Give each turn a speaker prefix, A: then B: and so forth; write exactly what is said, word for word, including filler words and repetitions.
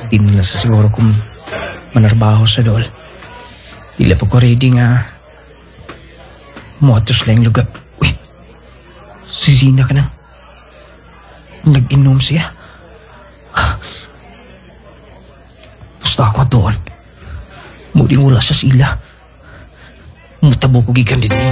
A: Di nila sa siguro kung manarbaho sa dol. Dila po ko ready nga motos lang lugar. Uy, si Zina ka na. Nag-inom siya. Basta ako doon. Muling wala sa sila. Mutabo ko gikan din eh.